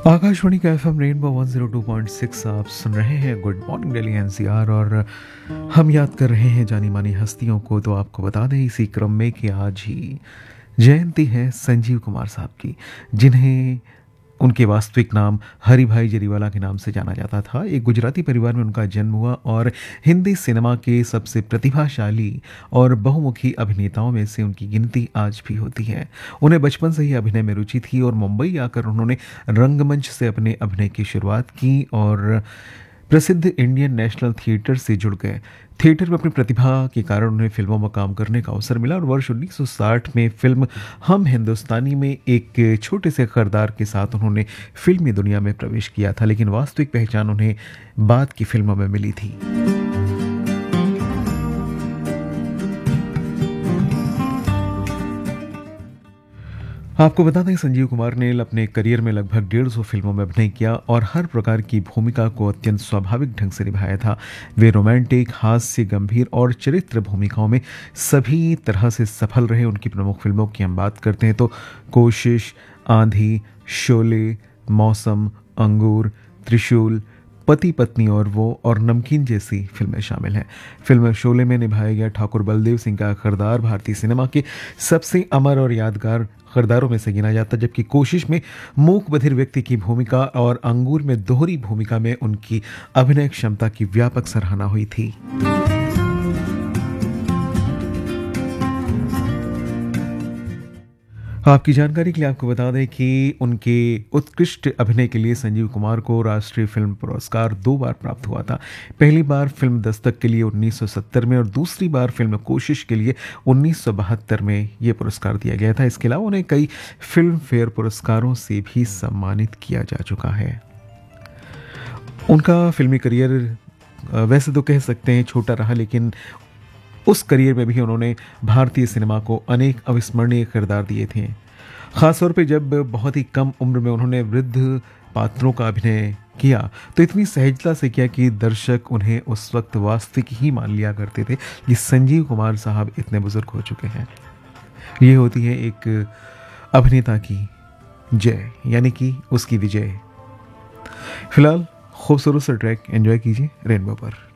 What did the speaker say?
आकाशवाणी का FM rainbow 102.6 आप सुन रहे हैं गुड मॉर्निंग दिल्ली एनसीआर। और हम याद कर रहे हैं जानी मानी हस्तियों को। तो आपको बता दें इसी क्रम में कि आज ही जयंती है संजीव कुमार साहब की, जिन्हें उनके वास्तविक नाम हरि भाई जरीवाला के नाम से जाना जाता था। एक गुजराती परिवार में उनका जन्म हुआ और हिंदी सिनेमा के सबसे प्रतिभाशाली और बहुमुखी अभिनेताओं में से उनकी गिनती आज भी होती है। उन्हें बचपन से ही अभिनय में रुचि थी और मुंबई आकर उन्होंने रंगमंच से अपने अभिनय की शुरुआत की और प्रसिद्ध इंडियन नेशनल थिएटर से जुड़ गए। थिएटर में अपनी प्रतिभा के कारण उन्हें फिल्मों में काम करने का अवसर मिला और वर्ष 1960 में फिल्म हम हिंदुस्तानी में एक छोटे से किरदार के साथ उन्होंने फिल्मी दुनिया में प्रवेश किया था, लेकिन वास्तविक पहचान उन्हें बाद की फिल्मों में मिली थी। आपको बता दें संजीव कुमार ने अपने करियर में लगभग 150 फिल्मों में अभिनय किया और हर प्रकार की भूमिका को अत्यंत स्वाभाविक ढंग से निभाया था। वे रोमांटिक, हास्य, गंभीर और चरित्र भूमिकाओं में सभी तरह से सफल रहे। उनकी प्रमुख फिल्मों की हम बात करते हैं तो कोशिश, आंधी, शोले, मौसम, अंगूर, त्रिशूल, पति पत्नी और वो और नमकीन जैसी फिल्में शामिल हैं। फिल्म शोले में निभाया गया ठाकुर बलदेव सिंह का किरदार भारतीय सिनेमा के सबसे अमर और यादगार किरदारों में से गिना जाता, जबकि कोशिश में मूक बधिर व्यक्ति की भूमिका और अंगूर में दोहरी भूमिका में उनकी अभिनय क्षमता की व्यापक सराहना हुई थी। आपकी जानकारी के लिए आपको बता दें कि उनके उत्कृष्ट अभिनय के लिए संजीव कुमार को राष्ट्रीय फिल्म पुरस्कार 2 बार प्राप्त हुआ था। पहली बार फिल्म दस्तक के लिए 1970 में और दूसरी बार फिल्म कोशिश के लिए 1972 में ये पुरस्कार दिया गया था। इसके अलावा उन्हें कई फिल्म फेयर पुरस्कारों से भी सम्मानित किया जा चुका है। उनका फिल्मी करियर वैसे तो कह सकते हैं छोटा रहा, लेकिन उस करियर में भी उन्होंने भारतीय सिनेमा को अनेक अविस्मरणीय किरदार दिए थे। खासतौर पे जब बहुत ही कम उम्र में उन्होंने वृद्ध पात्रों का अभिनय किया तो इतनी सहजता से किया कि दर्शक उन्हें उस वक्त वास्तविक ही मान लिया करते थे कि संजीव कुमार साहब इतने बुजुर्ग हो चुके हैं। ये होती है एक अभिनेता की जय, यानी कि उसकी विजय। फिलहाल खूबसूरत सा ट्रैक एंजॉय कीजिए रेनबो पर।